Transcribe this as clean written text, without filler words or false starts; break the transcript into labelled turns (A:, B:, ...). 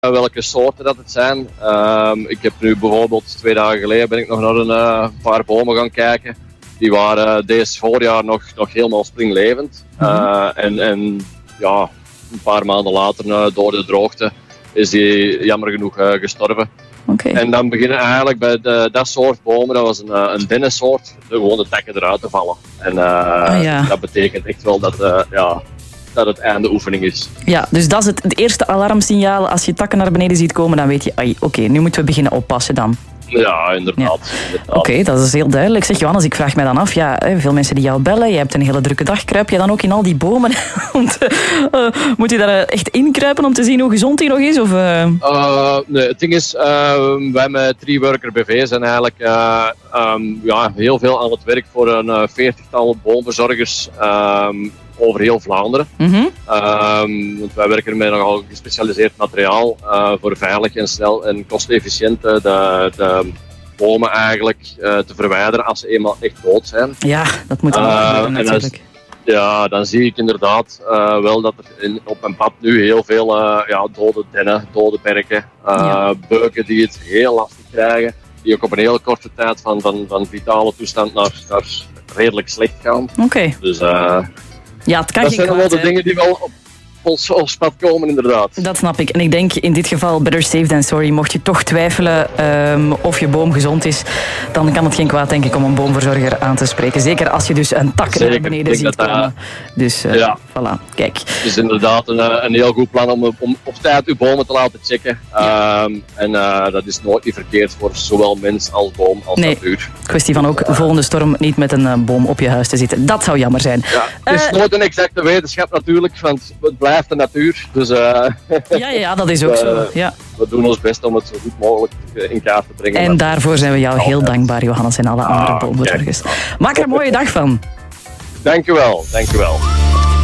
A: welke soorten dat het zijn. Ik heb nu bijvoorbeeld 2 dagen geleden ben ik nog naar een paar bomen gaan kijken. Die waren deze voorjaar nog helemaal springlevend. En ja, een paar maanden later door de droogte is die jammer genoeg gestorven.
B: Okay.
A: En dan beginnen eigenlijk bij dat soort bomen, dat was een dennensoort, gewoon de takken eruit te vallen. En dat betekent echt wel dat het einde oefening is.
B: Ja, dus dat is het eerste alarmsignaal. Als je takken naar beneden ziet komen, dan weet je, oké, nu moeten we beginnen oppassen dan.
A: Ja, inderdaad.
B: Oké, dat is heel duidelijk. Zeg Johannes, ik vraag mij dan af, veel mensen die jou bellen, je hebt een hele drukke dag, kruip je dan ook in al die bomen? Moet je daar echt inkruipen om te zien hoe gezond die nog is? Of,
A: Nee, het ding is, wij met Treeworker BV zijn eigenlijk heel veel aan het werk voor een 40-tal boomverzorgers over heel Vlaanderen. Want wij werken met nogal gespecialiseerd materiaal voor veilig en snel en kostefficiënt de bomen eigenlijk te verwijderen als ze eenmaal echt dood zijn.
B: Ja, dat moet wel gebeuren natuurlijk.
A: Dan zie ik inderdaad wel dat er op mijn pad nu heel veel dode dennen, dode berken, beuken die het heel lastig krijgen, die ook op een heel korte tijd van vitale toestand naar redelijk slecht gaan.
B: Oké.
A: Dus
B: het kan
A: dat zijn wel de dingen die wel op ons pad komen, inderdaad.
B: Dat snap ik. En ik denk in dit geval better safe than sorry. Mocht je toch twijfelen of je boom gezond is, dan kan het geen kwaad, denk ik, om een boomverzorger aan te spreken. Zeker als je dus een tak naar beneden ziet komen. Dus voilà, kijk.
A: Het is inderdaad een heel goed plan om op tijd uw bomen te laten checken. En dat is nooit niet verkeerd voor zowel mens als boom als natuur.
B: Kwestie van ook volgende storm niet met een boom op je huis te zitten. Dat zou jammer zijn.
A: Ja, het is nooit een exacte wetenschap natuurlijk, want het blijft de natuur. Dus,
B: ja, dat is ook zo. Ja.
A: We doen ons best om het zo goed mogelijk in kaart te brengen.
B: En daarvoor zijn we jou heel dankbaar, Johannes, en alle andere boomverzorgers. Maak er een mooie dag van.
A: Dank u wel.